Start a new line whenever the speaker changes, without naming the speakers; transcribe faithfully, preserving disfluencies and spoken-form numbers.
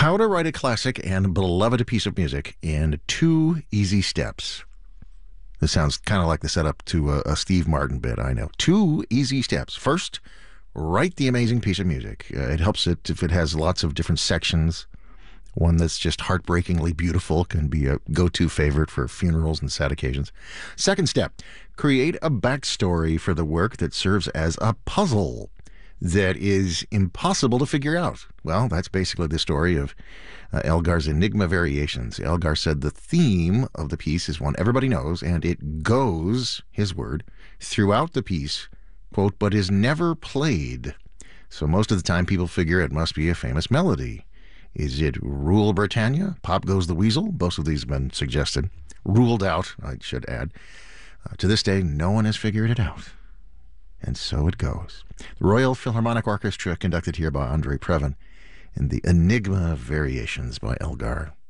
How to write a classic and beloved piece of music in two easy steps. This sounds kind of like the setup to a, a Steve Martin bit, I know. Two easy steps. First, write the amazing piece of music. Uh, it helps it if it has lots of different sections. One that's just heartbreakingly beautiful can be a go-to favorite for funerals and sad occasions. Second step, create a backstory for the work that serves as a puzzle that is impossible to figure out. Well, that's basically the story of uh, Elgar's Enigma Variations. Elgar said the theme of the piece is one everybody knows, and it goes, his word, throughout the piece, quote, but is never played. So most of the time people figure it must be a famous melody. Is it Rule Britannia? Pop Goes the Weasel? Both of these have been suggested. Ruled out, I should add. Uh, to this day, no one has figured it out. And so it goes. The Royal Philharmonic Orchestra, conducted here by Andre Previn, in the Enigma Variations by Elgar.